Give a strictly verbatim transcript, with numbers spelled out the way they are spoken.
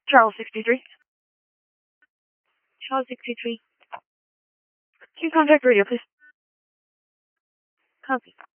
Charles sixty-three. Charles sixty-three. Can you contact radio, please? Copy.